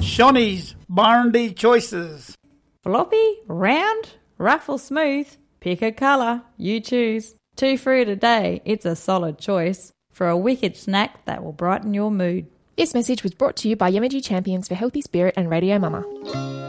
Shonny's Barndy Choices. Floppy, round, rough or smooth, pick a colour, you choose. 2 fruit a day, it's a solid choice for a wicked snack that will brighten your mood. This message was brought to you by Yamaji Champions for Healthy Spirit and Radio Mama.